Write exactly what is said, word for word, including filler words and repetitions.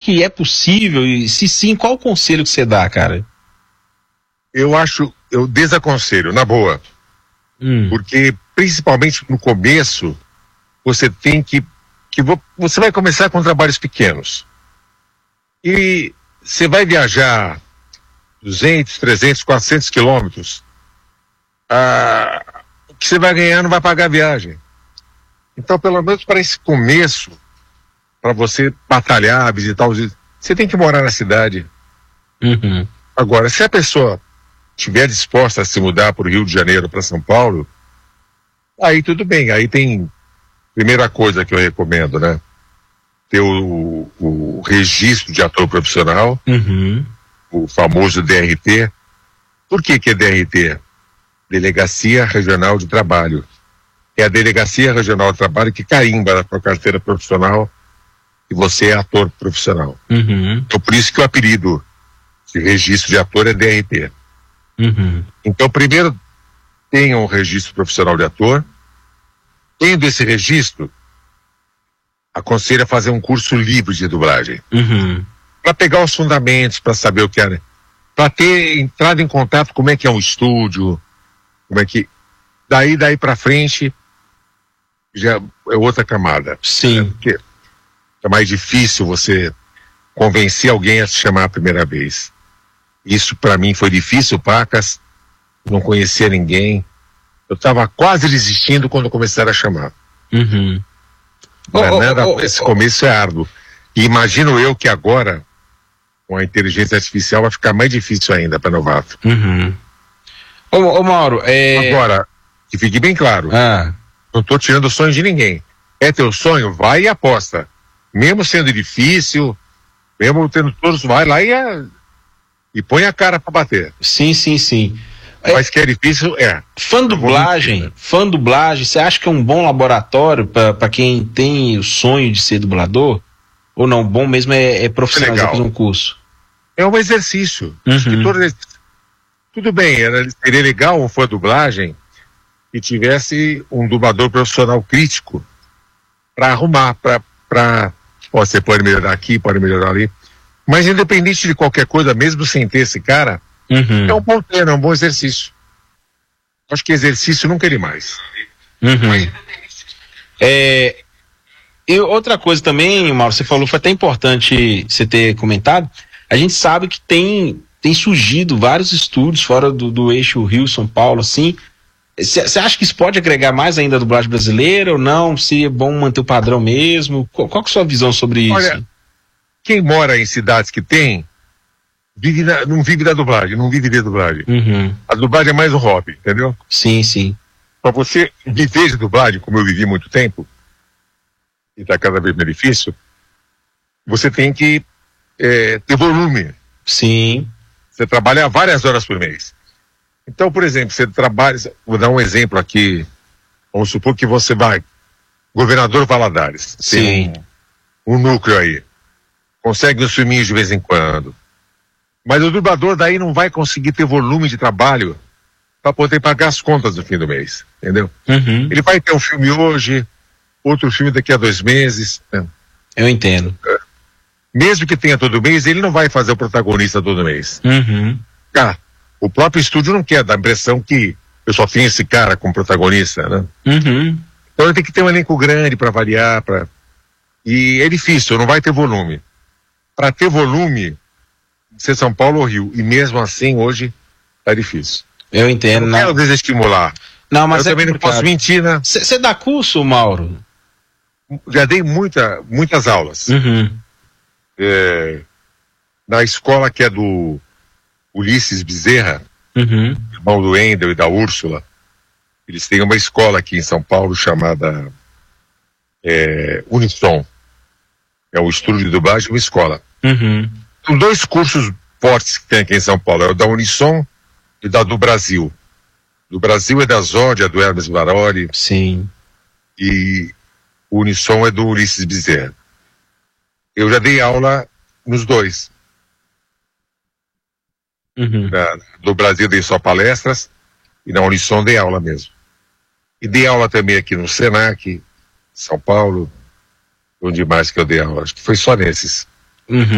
que é possível? E se sim, qual o conselho que você dá, cara? Eu acho, eu desaconselho, na boa. Hum. Porque, principalmente no começo, você tem que, que vo, você vai começar com trabalhos pequenos. E você vai viajar duzentos, trezentos, quatrocentos quilômetros. Ah, o que você vai ganhar não vai pagar a viagem. Então, pelo menos para esse começo, para você batalhar, visitar os... Você tem que morar na cidade. Uhum. Agora, se a pessoa estiver disposta a se mudar para o Rio de Janeiro, para São Paulo, aí tudo bem. Aí tem, primeira coisa que eu recomendo, né? Ter o, o registro de ator profissional, uhum. o famoso D R T. Por que que é D R T? Delegacia Regional de Trabalho. É a Delegacia Regional de Trabalho que carimba na sua carteira profissional que você é ator profissional. Uhum. Então, por isso que o apelido de registro de ator é D R T. Uhum. Então, primeiro, tenha um registro profissional de ator. Tendo esse registro, aconselho a fazer um curso livre de dublagem. Uhum. Para pegar os fundamentos, para saber o que é, para ter entrado em contato com como é que é um estúdio, como é que... Daí, daí para frente, já é outra camada. Sim. É, porque é mais difícil você convencer alguém a se chamar a primeira vez. Isso para mim foi difícil, Pacas, não conhecia ninguém. Eu estava quase desistindo quando começaram a chamar. Uhum. Mas oh, nada, oh, oh, esse oh. começo é árduo. E imagino eu que agora, com a inteligência artificial, vai ficar mais difícil ainda para novato. Uhum. Ô, ô Mauro, é... Agora, que fique bem claro, ah. não estou tirando o sonho de ninguém. É teu sonho? Vai e aposta. Mesmo sendo difícil, mesmo tendo todos, vai lá e, a, e põe a cara para bater. Sim, sim, sim. Mas é, que é difícil, é. Fã dublagem, né? Fã dublagem, você acha que é um bom laboratório para quem tem o sonho de ser dublador? Ou não, bom mesmo é, é profissionalizar, fazer um curso? É um exercício. Uhum. Acho que todo, tudo bem, era, seria legal um fã dublagem que tivesse um dublador profissional crítico para arrumar, para você pode melhorar aqui, pode melhorar ali. Mas independente de qualquer coisa, mesmo sem ter esse cara, uhum. é um bom treino, é um bom exercício. Acho que exercício nunca é demais. Uhum. É, e outra coisa também, Mauro, você falou, foi até importante você ter comentado, a gente sabe que tem, tem surgido vários estúdios fora do, do eixo Rio-São Paulo, assim. Você acha que isso pode agregar mais ainda a dublagem brasileira ou não? Se é bom manter o padrão mesmo? Qual, qual que é a sua visão sobre isso? Olha, quem mora em cidades que tem, vive na, não vive da dublagem, não vive de dublagem. Uhum. A dublagem é mais um hobby, entendeu? Sim, sim. Para você viver de dublagem, como eu vivi muito tempo, e está cada vez mais difícil, você tem que é, ter volume. Sim. Você trabalha várias horas por mês. Então, por exemplo, você trabalha, vou dar um exemplo aqui, vamos supor que você vai, Governador Valadares, sim, tem um, um núcleo aí, consegue uns filminhos de vez em quando, mas o dublador daí não vai conseguir ter volume de trabalho para poder pagar as contas no fim do mês, entendeu? Uhum. Ele vai ter um filme hoje, outro filme daqui a dois meses. Né? Eu entendo. Mesmo que tenha todo mês, ele não vai fazer o protagonista todo mês. Uhum. Cara, o próprio estúdio não quer dar a impressão que eu só tenho esse cara como protagonista, né? Uhum. Então ele tem que ter um elenco grande para avaliar, pra... e é difícil, não vai ter volume. Para ter volume, ser São Paulo ou Rio, e mesmo assim hoje é difícil. Eu entendo. Eu não quero desestimular. Não, mas eu é também complicado. Não posso mentir, né? Você dá curso, Mauro? Já dei muita, muitas aulas. Uhum. É, na escola que é do Ulisses Bezerra, uhum. irmão do Wendel e da Úrsula, eles têm uma escola aqui em São Paulo chamada é, Unissom. É um estúdio de dublagem e uma escola. Uhum. São dois cursos fortes que tem aqui em São Paulo, é o da Unissom e da do Brasil. Do Brasil é da Zódia, do Hermes Baroli. Sim. E o Unissom é do Ulisses Bezerra. Eu já dei aula nos dois. Uhum. Na, do Brasil dei só palestras e na Unissom dei aula mesmo. E dei aula também aqui no Senac, São Paulo, onde mais que eu dei aula? Acho que foi só nesses. Uhum.